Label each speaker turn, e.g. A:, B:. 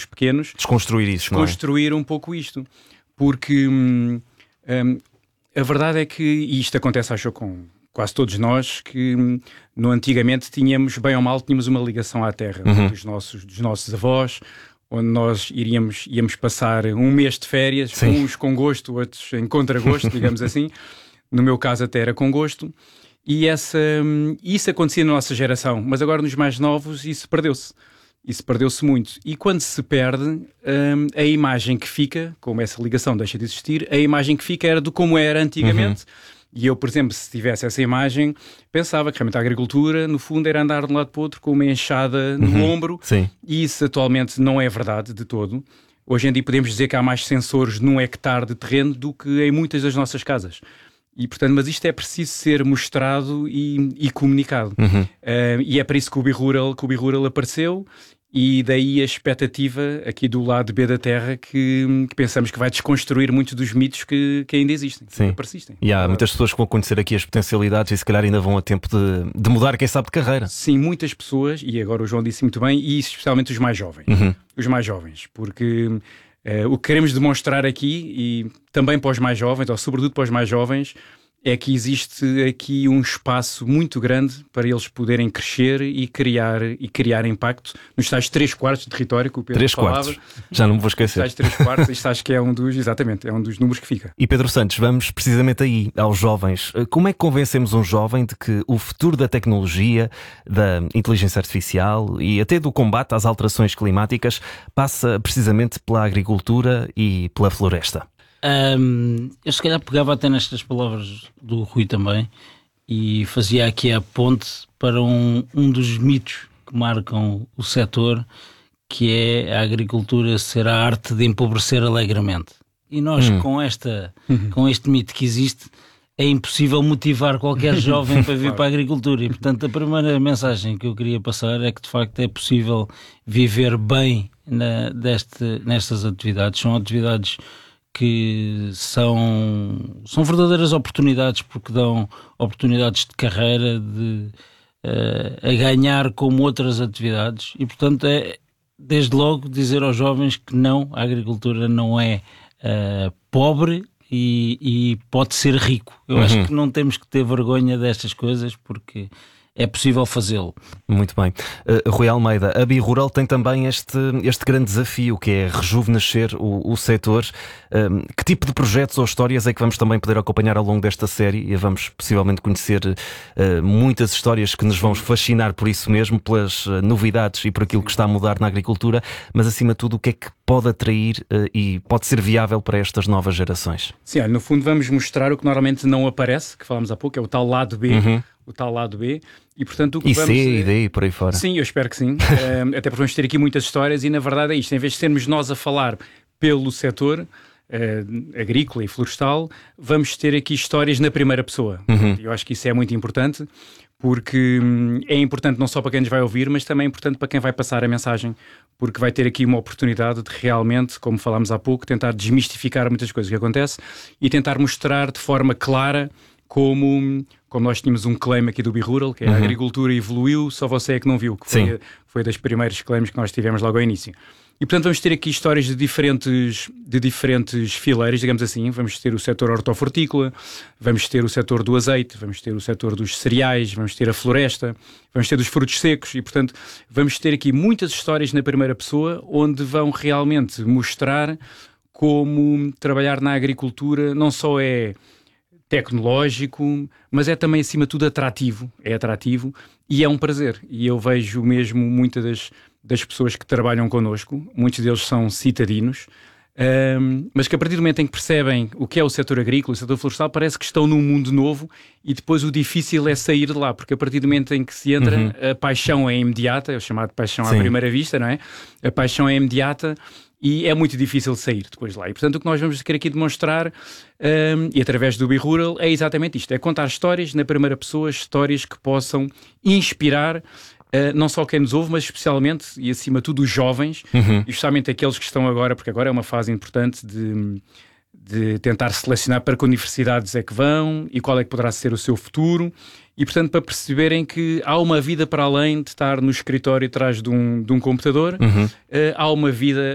A: pequenos,
B: desconstruir isso,
A: desconstruir um pouco isto. Porque a verdade é que, e isto acontece, acho, com quase todos nós, que no antigamente tínhamos, bem ou mal, tínhamos uma ligação à terra dos nossos avós, onde nós íamos passar um mês de férias,
B: Sim.
A: uns com gosto, outros em contragosto, digamos assim. No meu caso até era com gosto. E isso acontecia na nossa geração, mas agora nos mais novos isso perdeu-se. Isso perdeu-se muito. E quando se perde, a imagem que fica, como essa ligação deixa de existir, a imagem que fica era de como era antigamente. E eu, por exemplo, se tivesse essa imagem, pensava que realmente a agricultura, no fundo, era andar de um lado para o outro com uma enxada no ombro.
B: Sim.
A: E isso atualmente não é verdade de todo. Hoje em dia podemos dizer que há mais sensores num hectare de terreno do que em muitas das nossas casas. E, portanto, mas isto é preciso ser mostrado e comunicado. E é para isso que o BeRural apareceu. E daí a expectativa aqui do lado B da Terra que pensamos que vai desconstruir muitos dos mitos que ainda existem,
B: Sim.
A: que persistem.
B: E há muitas pessoas que vão conhecer aqui as potencialidades e se calhar ainda vão a tempo de mudar, quem sabe, de carreira.
A: Sim, muitas pessoas, e agora o João disse muito bem, e especialmente os mais jovens. Os mais jovens, porque o que queremos demonstrar aqui, e também para os mais jovens, ou sobretudo para os mais jovens, é que existe aqui um espaço muito grande para eles poderem crescer e criar impacto nos tais 3/4 de território que o Pedro falava.
B: 3/4, já não me vou esquecer.
A: Nos tais 3/4, isto acho que é um dos números que fica.
B: E Pedro Santos, vamos precisamente aí, aos jovens. Como é que convencemos um jovem de que o futuro da tecnologia, da inteligência artificial e até do combate às alterações climáticas passa precisamente pela agricultura e pela floresta?
C: Eu se calhar pegava até nestas palavras do Rui também e fazia aqui a ponte para um dos mitos que marcam o setor, que é a agricultura ser a arte de empobrecer alegremente. E nós com este mito que existe, é impossível motivar qualquer jovem para vir para a agricultura. E portanto a primeira mensagem que eu queria passar é que de facto é possível viver bem nestas atividades. São atividades que são verdadeiras oportunidades, porque dão oportunidades de carreira, a ganhar como outras atividades. E portanto é, desde logo, dizer aos jovens que não, a agricultura não é pobre e pode ser rico. Eu acho que não temos que ter vergonha destas coisas, porque é possível fazê-lo.
B: Muito bem. Rui Almeida, a BeRural tem também este grande desafio, que é rejuvenescer o setor. Que tipo de projetos ou histórias é que vamos também poder acompanhar ao longo desta série? E vamos possivelmente conhecer muitas histórias que nos vão fascinar por isso mesmo, pelas novidades e por aquilo que está a mudar na agricultura, mas acima de tudo o que é que pode atrair e pode ser viável para estas novas gerações?
A: Sim, no fundo vamos mostrar o que normalmente não aparece, que falámos há pouco, é o tal lado B. O tal lado B, e portanto o que vamos...
B: E daí por aí fora.
A: Sim, eu espero que sim. Até porque vamos ter aqui muitas histórias e na verdade é isto, em vez de sermos nós a falar pelo setor agrícola e florestal, vamos ter aqui histórias na primeira pessoa. Eu acho que isso é muito importante, porque é importante não só para quem nos vai ouvir, mas também é importante para quem vai passar a mensagem, porque vai ter aqui uma oportunidade de realmente, como falámos há pouco, tentar desmistificar muitas coisas que acontecem e tentar mostrar de forma clara como nós tínhamos um claim aqui do BeRural, que é a agricultura evoluiu, só você é que não viu, que foi das primeiros claims que nós tivemos logo ao início. E portanto vamos ter aqui histórias de diferentes fileiras, digamos assim. Vamos ter o setor hortofrutícola, vamos ter o setor do azeite, vamos ter o setor dos cereais, vamos ter a floresta, vamos ter dos frutos secos e portanto vamos ter aqui muitas histórias na primeira pessoa, onde vão realmente mostrar como trabalhar na agricultura não só é tecnológico, mas é também acima de tudo atrativo. É atrativo e é um prazer. E eu vejo mesmo muitas das pessoas que trabalham connosco, muitos deles são citadinos, mas que a partir do momento em que percebem o que é o setor agrícola, o setor florestal, parece que estão num mundo novo e depois o difícil é sair de lá, porque a partir do momento em que se entra, a paixão é imediata, é o chamado paixão à primeira vista, não é? A paixão é imediata e é muito difícil de sair depois de lá. E portanto o que nós vamos querer aqui demonstrar, e através do BeRural, é exatamente isto, é contar histórias na primeira pessoa, histórias que possam inspirar não só quem nos ouve, mas especialmente e acima de tudo os jovens, e justamente aqueles que estão agora, porque agora é uma fase importante de tentar selecionar para que universidades é que vão e qual é que poderá ser o seu futuro, e portanto para perceberem que há uma vida para além de estar no escritório atrás de um computador, há uma vida